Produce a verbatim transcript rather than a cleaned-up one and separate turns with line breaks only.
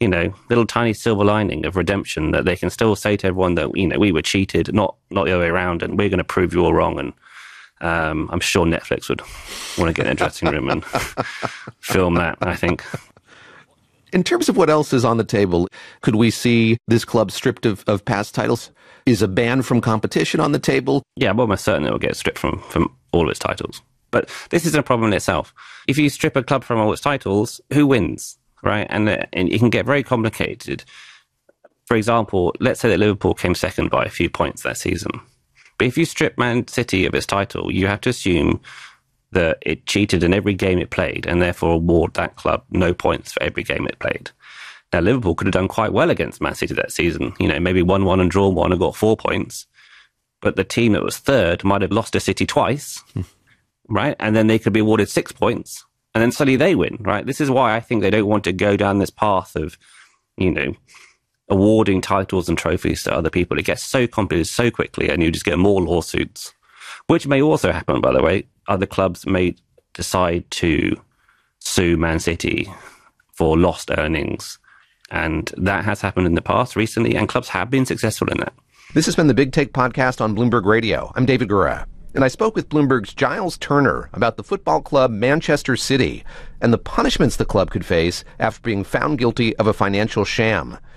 you know, little tiny silver lining of redemption that they can still say to everyone that, you know, we were cheated, not not the other way around, and we're going to prove you all wrong. And um, I'm sure Netflix would want to get in a dressing room and film that, I think.
In terms of what else is on the table, could we see this club stripped of, of past titles? Is a ban from competition on the table?
Yeah, I'm almost certain it will get stripped from, from all of its titles. But this isn't a problem in itself. If you strip a club from all its titles, who wins, right? And, uh, and it can get very complicated. For example, let's say that Liverpool came second by a few points that season. But if you strip Man City of its title, you have to assume that it cheated in every game it played and therefore award that club no points for every game it played. Now, Liverpool could have done quite well against Man City that season. You know, maybe won one and drawn one and got four points. But the team that was third might have lost to City twice, right? And then they could be awarded six points. And then suddenly they win, right? This is why I think they don't want to go down this path of, you know, awarding titles and trophies to other people. It gets so complicated so quickly and you just get more lawsuits, which may also happen, by the way. Other clubs may decide to sue Man City for lost earnings. And that has happened in the past recently, and clubs have been successful in that.
This has been the Big Take podcast on Bloomberg Radio. I'm David Gura, and I spoke with Bloomberg's Giles Turner about the football club Manchester City and the punishments the club could face after being found guilty of a financial sham.